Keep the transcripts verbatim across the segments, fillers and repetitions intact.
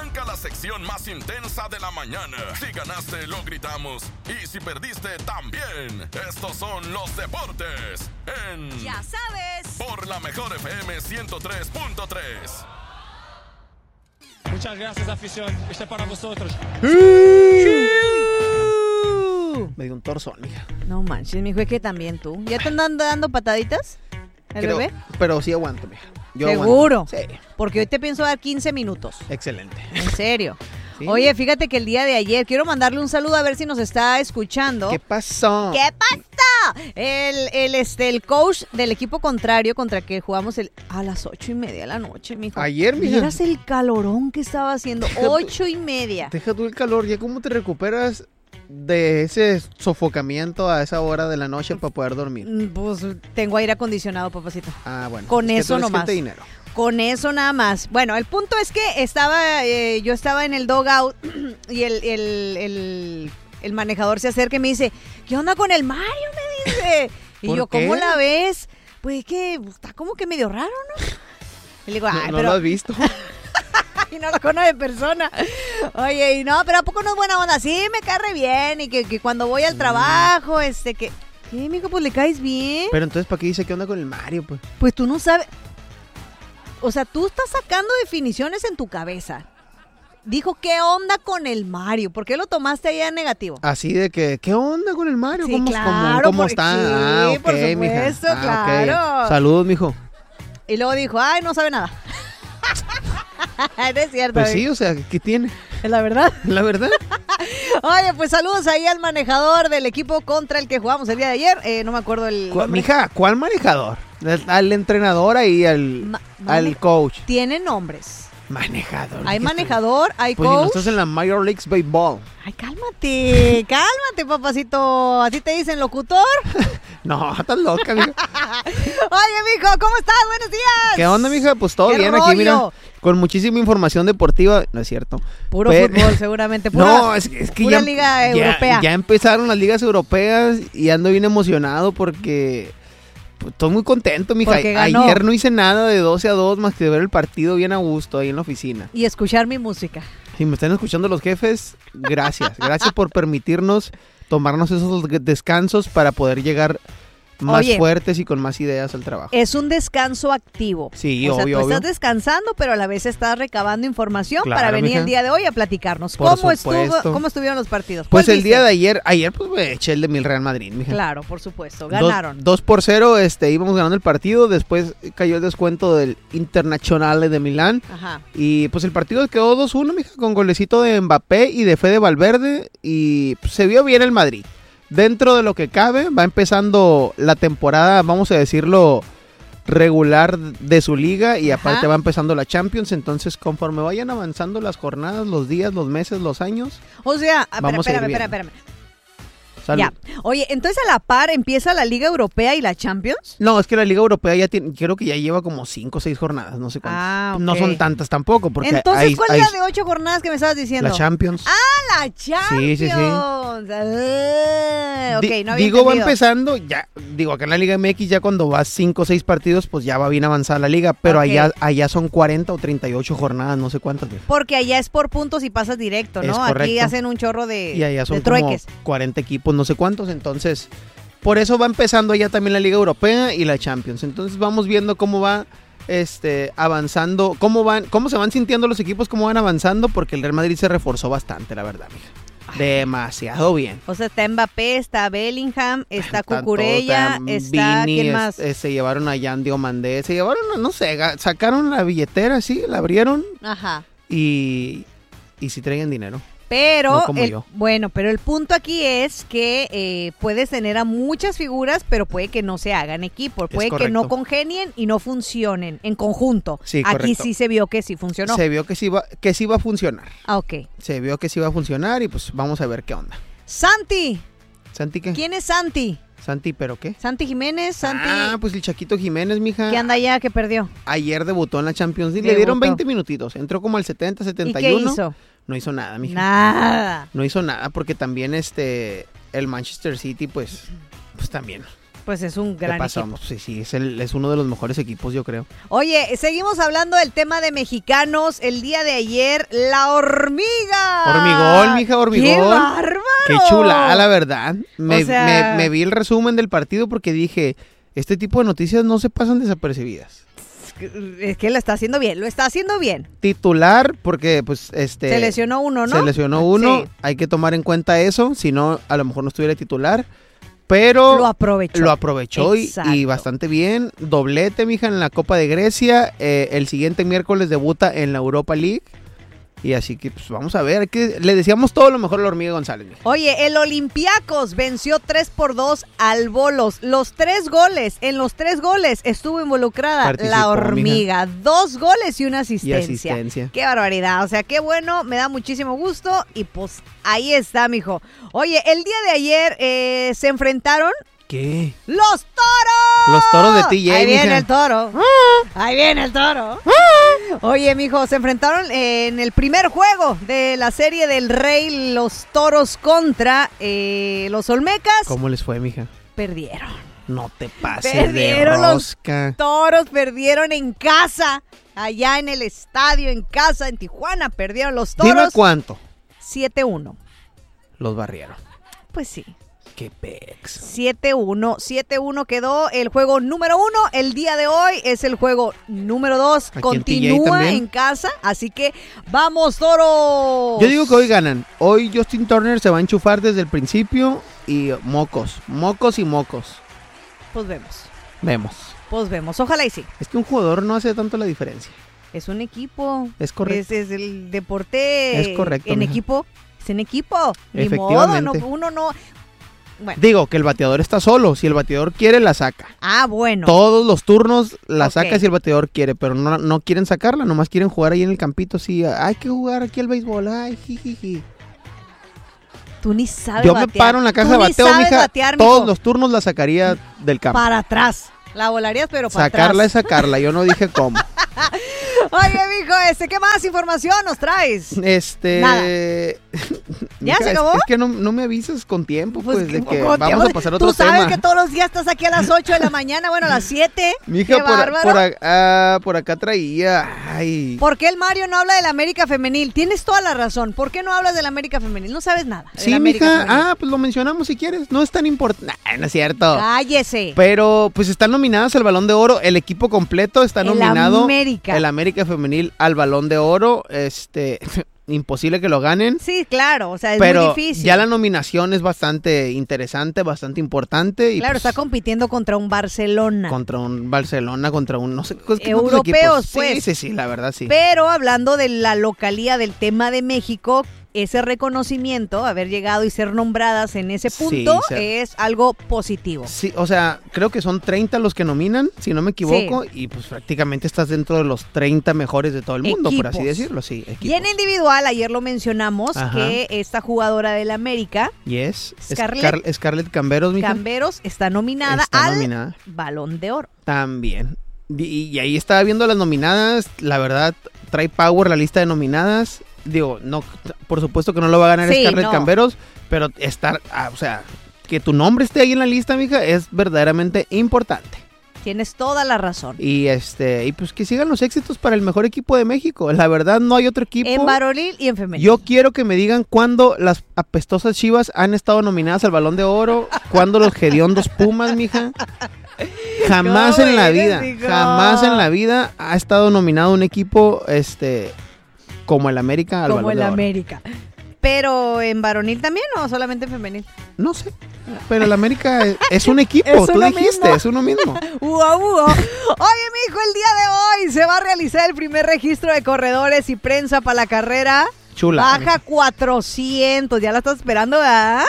Arranca la sección más intensa de la mañana. Si ganaste, lo gritamos. Y si perdiste, también. Estos son los deportes en... Ya sabes. Por la mejor F M ciento tres punto tres. Muchas gracias, afición. Este es para vosotros. Me dio un torzón, mija. No manches, mijo, es que también tú. ¿Ya te andan dando pataditas el Creo, bebé? Pero sí aguanto, mija. Yo ¿Seguro? aguanto. Sí. Porque hoy te pienso dar quince minutos. Excelente. En serio. ¿Sí? Oye, fíjate que el día de ayer, quiero mandarle un saludo a ver si nos está escuchando. ¿Qué pasó? ¿Qué pasó? El, el, este, el coach del equipo contrario contra que jugamos el, a las ocho y media de la noche, mijo. Ayer, mija. Miras el calorón que estaba haciendo. Deja tú- Ocho y media. Deja tú el calor. ¿Ya cómo te recuperas de ese sofocamiento a esa hora de la noche para poder dormir? Mm, Pues tengo aire acondicionado, papacito. Ah, bueno. Con es que eso tú eres nomás. gente de dinero. Con eso nada más. Bueno, el punto es que estaba, eh, yo estaba en el dogout y el, el, el, el manejador se acerca y me dice, ¿qué onda con el Mario? Me dice. Y ¿Por yo, qué? ¿cómo la ves? Pues que está como que medio raro, ¿no? Y le digo, No, ay, no pero... lo has visto. y no lo conoce de persona. Oye, y no, pero ¿a poco no es buena onda? Sí, me cae re bien y que, que cuando voy al trabajo, este, que... ¿Qué, mijo? Pues le caes bien. Pero entonces, ¿para qué dice qué onda con el Mario, pues? Pues tú no sabes... O sea, tú estás sacando definiciones en tu cabeza. Dijo, ¿qué onda con el Mario? ¿Por qué lo tomaste allá en negativo? Así de que, ¿qué onda con el Mario? Sí, ¿Cómo, claro, cómo, cómo por- está? sí, ah, ok, por mija. supuesto, Ah, ok. claro. Saludos, mijo. Y luego dijo, ay, no sabe nada. No es cierto. Pues eh. sí, o sea, ¿qué tiene? Es la verdad. La verdad. Oye, pues saludos ahí al manejador del equipo contra el que jugamos el día de ayer. Eh, no me acuerdo el ¿Cuál- nombre. Mija, ¿cuál manejador? Al, al entrenador ahí, al, Ma- al mane- coach. Tiene nombres. Manejador. Hay ¿qué manejador, hay estás- Pues si no coach. estás en la Major League Baseball. Ay, cálmate, cálmate, papacito. ¿Así te dicen locutor? No, estás loca, mija. Oye, mijo, ¿cómo estás? Buenos días. ¿Qué onda, mija? Pues todo ¿Qué bien rollo? aquí, mira. Con muchísima información deportiva. No es cierto. Puro Pero- fútbol, seguramente. Pura, no, es, que- es que pura ya, liga ya- europea. ya empezaron las ligas europeas y ando bien emocionado porque pues, estoy muy contento, mija. Porque ganó. Ayer no hice nada de doce a dos más que ver el partido bien a gusto ahí en la oficina. Y escuchar mi música. Si me están escuchando los jefes, gracias. Gracias por permitirnos tomarnos esos descansos para poder llegar más Oye. fuertes y con más ideas al trabajo. Es un descanso activo. Sí, o sea, obvio, tú obvio. estás descansando, pero a la vez estás recabando información Claro, para venir mija. el día de hoy a platicarnos. Por ¿Cómo estuvo, supuesto. cómo estuvieron los partidos? Pues ¿Cuál el día viste? de ayer, ayer pues me eché el de mi Real Madrid, mija. Claro, por supuesto. Dos- Ganaron. Dos, por cero, este, íbamos ganando el partido, después cayó el descuento del Internazionale de Milán. Ajá. Y pues el partido quedó dos uno, mija, con golecito de Mbappé y de Fede Valverde. Y pues, se vio bien el Madrid. Dentro de lo que cabe, va empezando la temporada, vamos a decirlo, regular de su liga. Y aparte Ajá. va empezando la Champions. Entonces, conforme vayan avanzando las jornadas, los días, los meses, los años, O sea, espera, Vamos a ir espérame, bien. espérame, espérame. salud. Ya. Oye, entonces a la par empieza la Liga Europea y la Champions. No, es que la Liga Europea ya tiene, creo que ya lleva como cinco o seis jornadas, no sé cuántas. Ah, ok. No son tantas tampoco, porque Entonces, hay, ¿cuál hay es la de ocho jornadas que me estabas diciendo? la Champions. ¡Ah, la Champions! Sí, sí, sí. Ah, ok, Di- no había digo, va entendido. empezando, ya, digo, acá en la Liga M X ya cuando vas cinco o seis partidos, pues ya va bien avanzada la liga, pero Ok. allá allá son cuarenta o treinta y ocho jornadas, no sé cuántas. viejo. Porque allá es por puntos y pasas directo, ¿no? Es Aquí correcto. hacen un chorro de, Y allá son de como trueques. cuarenta equipos, no sé cuántos, entonces, por eso va empezando allá también la Liga Europea y la Champions. Entonces vamos viendo cómo va este avanzando, cómo van, cómo se van sintiendo los equipos, cómo van avanzando, porque el Real Madrid se reforzó bastante, la verdad, mija. Demasiado bien. O sea, está Mbappé, está Bellingham, está Están Cucurella, todos, está... Vini, ¿quién es- más? eh, se llevaron a Jan Diomandé, se llevaron, no sé, ga- sacaron la billetera, sí, la abrieron Ajá. y, y sí traían dinero. Pero, No como el- yo. bueno, pero el punto aquí es que eh, puedes tener a muchas figuras, pero puede que no se hagan equipo, Es puede que no correcto. congenien y no funcionen en conjunto. Sí, aquí correcto. sí se vio que sí funcionó. Se vio que sí, va, que sí va a funcionar. Ah, ok. Se vio que sí va a funcionar y pues vamos a ver qué onda. Santi, ¿Santi qué? ¿quién es Santi? ¿Santi pero qué? Santi Jiménez, Santi, Ah, pues el Chaquito Jiménez, mija. que anda allá, que perdió. Ayer debutó en la Champions League. Debutó. Le dieron veinte minutitos. Entró como al setenta, ¿Y setenta y qué uno. hizo? No hizo nada, mija. Nada. No hizo nada porque también este el Manchester City pues pues también Pues es un gran ¿Qué pasamos? equipo. Sí, sí, es, el, es uno de los mejores equipos, yo creo. Oye, seguimos hablando del tema de mexicanos. El día de ayer, la hormiga. Hormigol, mija, hormigol. ¡Qué bárbaro! Qué chulada, la verdad. Me, O sea- me, me vi el resumen del partido porque dije, este tipo de noticias no se pasan desapercibidas. Es que lo está haciendo bien, lo está haciendo bien. Titular, porque pues este... Se lesionó uno, ¿no? Se lesionó uno, Sí. hay que tomar en cuenta eso, si no, a lo mejor no estuviera titular. Pero Lo aprovechó. lo aprovechó y, Exacto. y bastante bien. Doblete, mija, en la Copa de Grecia. Eh, el siguiente miércoles debuta en la Europa League. Y así que, pues vamos a ver. Que le decíamos todo lo mejor a la Hormiga González, mija. Oye, el Olympiacos venció tres por dos al Bolos. Los tres goles, en los tres goles estuvo involucrada Participó, la Hormiga. Dos goles y una Y asistencia. asistencia. Qué barbaridad. O sea, qué bueno, me da muchísimo gusto. Y pues ahí está, mijo. Oye, el día de ayer eh, se enfrentaron ¿Qué? ¡los toros! Los toros de T J, Ahí viene mija. el toro. Ahí viene el toro. Oye, mijo, se enfrentaron en el primer juego de la serie del Rey, los toros contra eh, los Olmecas. ¿Cómo les fue, mija? Perdieron. No te pases Perdieron de los rosca. Toros perdieron en casa, allá en el estadio, en casa, en Tijuana. Perdieron los Dime toros cuánto. siete uno. Los barrieron. Pues sí. Qué pex. siete uno. siete uno quedó el juego número uno. El día de hoy es el juego número dos. Aquí en T J Continúa también. en casa. Así que vamos, toros. Yo digo que hoy ganan. Hoy Justin Turner se va a enchufar desde el principio y mocos, mocos y mocos. Pues vemos. Vemos. Pues vemos. Ojalá y sí. Es que un jugador no hace tanto la diferencia. Es un equipo. Es correcto. Es, es el deporte. Es correcto, En mija. equipo. Es en equipo. Ni modo. Efectivamente. No, uno no. Bueno. Digo que el bateador está solo. Si el bateador quiere, la saca. Ah, bueno. Todos los turnos la Ok. saca si el bateador quiere, pero no, no quieren sacarla, nomás quieren jugar ahí en el campito. Así, hay que jugar aquí al béisbol. Ay, jijiji. Tú ni sabes Yo batear. me paro en la caja Tú de ni bateo, sabes mija. batear, mijo. Todos los turnos la sacaría del campo. Para atrás. La volarías, pero para Sacarla es atrás. sacarla. Yo no dije cómo. Oye, mijo, este, ¿qué más información nos traes? Este. Nada. Mija, se es- acabó? Es, que no, no me avisas con tiempo, pues, de que ¿cómo te vamos llamas? a pasar a otro Tú sabes tema. que todos los días estás aquí a las ocho de la mañana, bueno, a las siete. Mija, Qué por, bárbaro. por, a- ah, por acá traía. Ay. ¿Por qué el Mario no habla de la América Femenil? Tienes toda la razón. ¿Por qué no hablas de la América Femenil? No sabes nada. de Sí, la América mija. Femenil. Ah, pues lo mencionamos si quieres. No es tan importante. Nah, no es cierto. Cállese. Pero pues están nominadas al Balón de Oro. El equipo completo está El nominado. América. El América Femenil al Balón de Oro. Este. Imposible que lo ganen. Sí, claro, o sea, es pero muy difícil. ya la nominación es bastante interesante, bastante importante. Y Claro, pues, está compitiendo contra un Barcelona. contra un Barcelona, contra un no sé qué cuántos Europeos, equipos. Sí, pues. sí, sí, la verdad sí. Pero hablando de la localía del tema de México, ese reconocimiento, haber llegado y ser nombradas en ese Sí, punto, se- es algo positivo. Sí, o sea, creo que son treinta los que nominan, si no me equivoco, y pues prácticamente estás dentro de los treinta mejores de todo el mundo, por así Equipos. decirlo, sí. Equipos. Y en individual, ayer lo mencionamos, Ajá. que esta jugadora del América, Yes. Scarlett- Scar- Scarlett Camberos, mija. Camberos, está nominada Está al nominada. Balón de Oro. También. Y, y ahí estaba viendo las nominadas, la verdad, trae power la lista de nominadas. Digo, no, por supuesto que no lo va a ganar Sí, Scarlett no. Camberos, pero estar, ah, o sea, que tu nombre esté ahí en la lista, mija, es verdaderamente importante. Tienes toda la razón. Y este, y pues que sigan los éxitos para el mejor equipo de México. La verdad, no hay otro equipo. En varonil y en femenil. Yo quiero que me digan cuándo las apestosas Chivas han estado nominadas al Balón de Oro, cuándo los hediondos Pumas, mija. Jamás ¿Cómo en la eres, vida, hijo? jamás en la vida ha estado nominado un equipo este como el América al como Balón el de Oro. América. Pero en varonil también o solamente en femenil. No sé, pero el América es, es un equipo, Es tú uno dijiste, mismo. es uno mismo. Ua, ua. Oye, mijo, el día de hoy se va a realizar el primer registro de corredores y prensa para la carrera. Chula. Baja cuatrocientos. Ya la estás esperando, ¿verdad?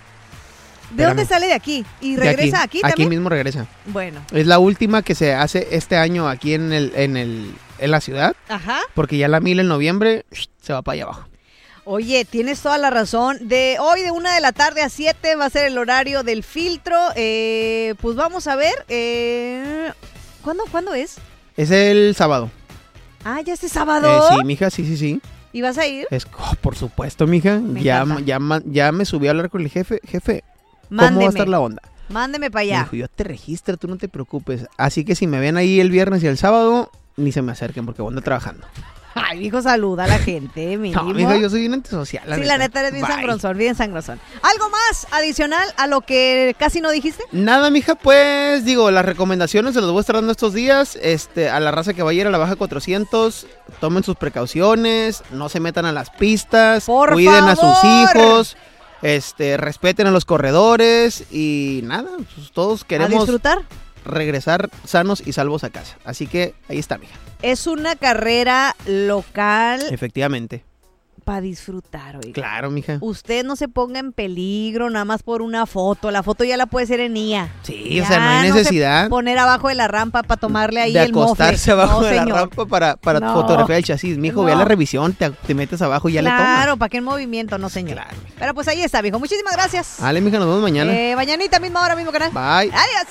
¿De Espérame. dónde sale de aquí? ¿Y De regresa aquí, Aquí también? mismo regresa. Bueno, Es la última que se hace este año aquí en el en el en la ciudad, ajá. porque ya la mil en noviembre se va para allá abajo. Oye, tienes toda la razón. De hoy de una de la tarde a siete va a ser el horario del filtro. Eh, pues vamos a ver. Eh, ¿Cuándo, ¿Cuándo es? Es el sábado. Ah, ya este sábado. Eh, sí, mija, sí, sí, sí. ¿Y vas a ir? Es, oh, por supuesto, mija. Me Ya, encanta. ya, ma- ya me subí a hablar con el jefe. Jefe, ¿cómo Mándeme. va a estar la onda? Mándeme para Me allá. dijo, yo te registro, tú no te preocupes. Así que si me ven ahí el viernes y el sábado, ni se me acerquen porque voy a andar trabajando. Ay, mijo, saluda a la gente, mínimo. No, mija, yo soy bien antisocial. Sí, la neta eres bien Bye. sangrosón, bien sangrosón. ¿Algo más adicional a lo que casi no dijiste? Nada, mija, pues, digo, las recomendaciones se las voy a estar dando estos días. Este, a la raza que vaya a ir a la baja cuatrocientos, tomen sus precauciones, no se metan a las pistas, Por cuiden a sus favor. hijos, este, respeten a los corredores y nada, pues, todos ¿A queremos disfrutar? regresar sanos y salvos a casa. Así que ahí está, mija. Es una carrera local Efectivamente. para disfrutar, oiga. Claro, mija. Usted no se ponga en peligro nada más por una foto. La foto ya la puede hacer en I A. Sí, Ya o sea, no hay se necesidad poner abajo de la rampa para tomarle ahí de el mofle. acostarse abajo No, de la señor. rampa para, para No. fotografiar el chasis. Mijo, ve a No. la revisión, te, te metes abajo y ya le tomas. Claro, ¿para qué en movimiento? No, señor. Claro, mija. Pero pues ahí está, mijo. Muchísimas gracias. Dale, mija, nos vemos mañana. Eh, mañanita, misma hora, mismo canal. Bye. Adiós.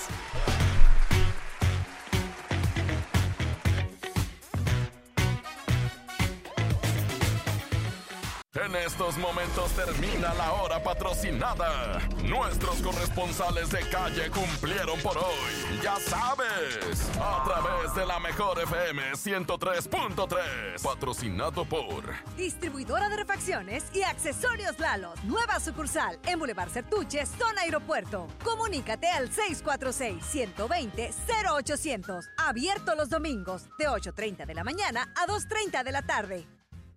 En estos momentos termina la hora patrocinada. Nuestros corresponsales de calle cumplieron por hoy. Ya sabes, a través de la mejor F M ciento tres punto tres. Patrocinado por Distribuidora de refacciones y accesorios Lalos. Nueva sucursal en Boulevard Certuche, zona aeropuerto. Comunícate al seis cuatro seis, uno dos cero, cero ochocientos. Abierto los domingos de ocho treinta de la mañana a dos treinta de la tarde.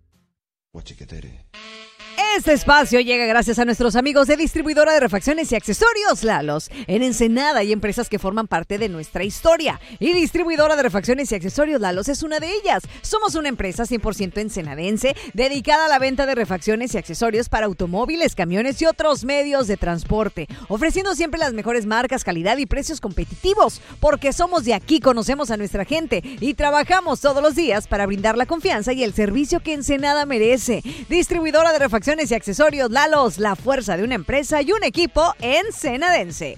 Este espacio llega gracias a nuestros amigos de Distribuidora de Refacciones y Accesorios Lalos. En Ensenada hay empresas que forman parte de nuestra historia. Y Distribuidora de Refacciones y Accesorios Lalos es una de ellas. Somos una empresa cien por ciento ensenadense dedicada a la venta de refacciones y accesorios para automóviles, camiones y otros medios de transporte. Ofreciendo siempre las mejores marcas, calidad y precios competitivos. Porque somos de aquí, conocemos a nuestra gente y trabajamos todos los días para brindar la confianza y el servicio que Ensenada merece. Distribuidora de Refacciones y Accesorios Lalos, la fuerza de una empresa y un equipo ensenadense.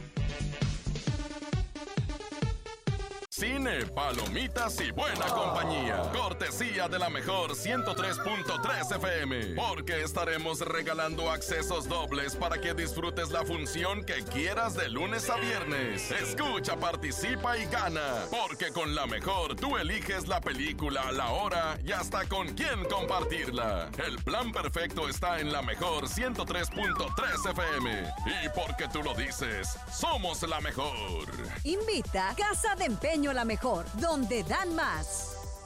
Cine, palomitas y buena compañía. Cortesía de la mejor ciento tres punto tres F M. Porque estaremos regalando accesos dobles para que disfrutes la función que quieras de lunes a viernes. Escucha, participa y gana. Porque con la mejor tú eliges la película, la hora y hasta con quién compartirla. El plan perfecto está en la mejor ciento tres punto tres F M. Y porque tú lo dices, somos la mejor. Invita Casa de Empeño La Mejor, donde dan más.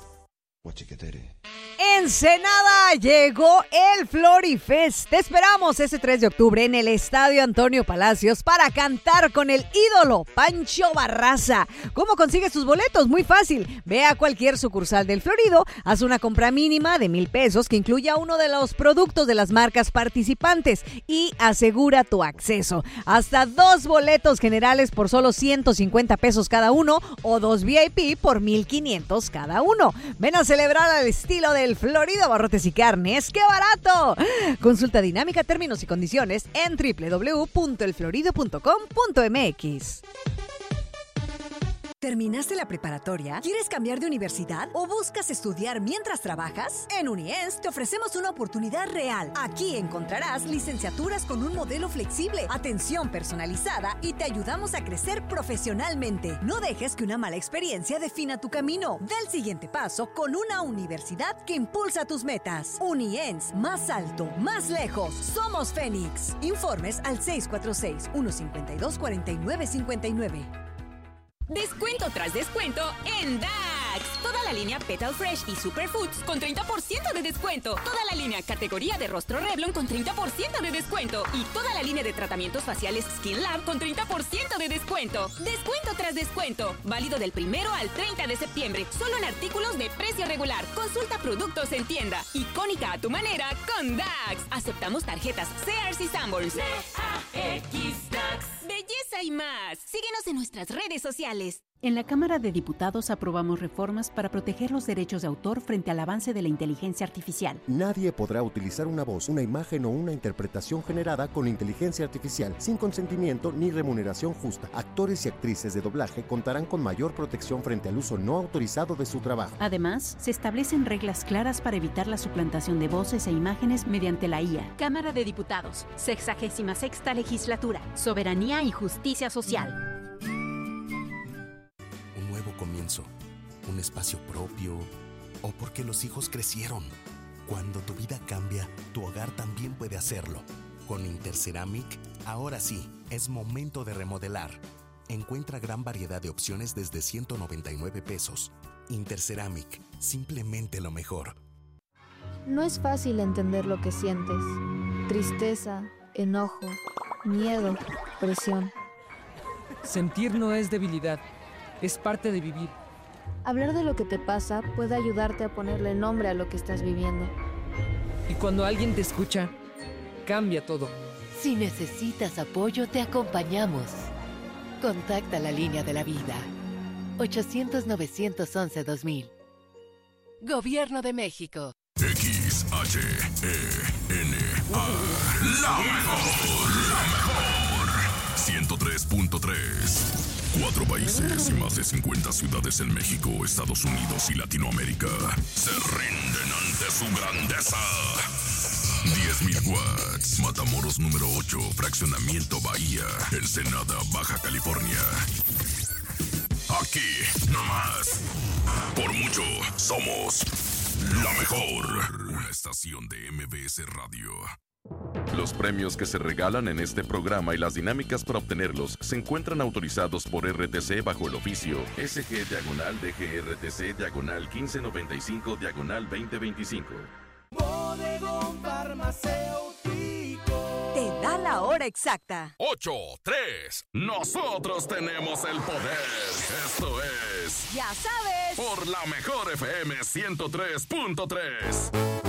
Ensenada llegó el Florifest. Te esperamos este tres de octubre en el Estadio Antonio Palacios para cantar con el ídolo Pancho Barraza. ¿Cómo consigues tus boletos? Muy fácil. Ve a cualquier sucursal del Florido, haz una compra mínima de mil pesos que incluya uno de los productos de las marcas participantes y asegura tu acceso. Hasta dos boletos generales por solo ciento cincuenta pesos cada uno o dos V I P por mil quinientos cada uno. Ven a celebrar al estilo del Florido Barrotes y Carnes. ¡Qué barato! Consulta dinámica, términos y condiciones en doble u doble u doble u punto el florido punto com punto m x. ¿Terminaste la preparatoria? ¿Quieres cambiar de universidad? ¿O buscas estudiar mientras trabajas? En Uniens te ofrecemos una oportunidad real. Aquí encontrarás licenciaturas con un modelo flexible, atención personalizada y te ayudamos a crecer profesionalmente. No dejes que una mala experiencia defina tu camino. Da el siguiente paso con una universidad que impulsa tus metas. Uniens, más alto, más lejos. Somos Fénix. Informes al seis cuatro seis, uno cinco dos, cuatro nueve cinco nueve. Descuento tras descuento en Dax. Toda la línea Petal Fresh y Superfoods con treinta por ciento de descuento. Toda la línea categoría de rostro Revlon con treinta por ciento de descuento. Y toda la línea de tratamientos faciales Skin Lab con treinta por ciento de descuento. Descuento tras descuento. Válido del primero al treinta de septiembre. Solo en artículos de precio regular. Consulta productos en tienda. Icónica a tu manera con Dax. Aceptamos tarjetas Sears y Sanborns. D A X Dax. Belleza y más. Síguenos en nuestras redes sociales. En la Cámara de Diputados aprobamos reformas para proteger los derechos de autor frente al avance de la inteligencia artificial. Nadie podrá utilizar una voz, una imagen o una interpretación generada con inteligencia artificial sin consentimiento ni remuneración justa. Actores y actrices de doblaje contarán con mayor protección frente al uso no autorizado de su trabajo. Además, se establecen reglas claras para evitar la suplantación de voces e imágenes mediante la I A. Cámara de Diputados, sexagésima sexta legislatura, soberanía y justicia social. Comienzo, un espacio propio, o porque los hijos crecieron. Cuando tu vida cambia, tu hogar también puede hacerlo. Con Interceramic, ahora sí, es momento de remodelar. Encuentra gran variedad de opciones desde ciento noventa y nueve pesos. Interceramic, simplemente lo mejor. No es fácil entender lo que sientes. Tristeza, enojo, miedo, presión. Sentir no es debilidad. Es parte de vivir. Hablar de lo que te pasa puede ayudarte a ponerle nombre a lo que estás viviendo. Y cuando alguien te escucha, cambia todo. Si necesitas apoyo, te acompañamos. Contacta la línea de la vida. ochocientos, novecientos once, dos mil. Gobierno de México. X H E N A. La mejor. La mejor. ciento tres punto tres. Cuatro países y más de cincuenta ciudades en México, Estados Unidos y Latinoamérica se rinden ante su grandeza. diez mil watts. Matamoros número ocho, Fraccionamiento Bahía, Ensenada, Baja California. Aquí, nomás. Por mucho, somos la mejor. Una estación de M B S Radio. Los premios que se regalan en este programa y las dinámicas para obtenerlos se encuentran autorizados por R T C bajo el oficio S G diagonal D G R T C diagonal quince noventa y cinco diagonal veinte veinticinco. Bodegón Farmacéutico. Te da la hora exacta. ocho, tres. Nosotros tenemos el poder. Esto es... Ya sabes. Por la mejor F M ciento tres punto tres.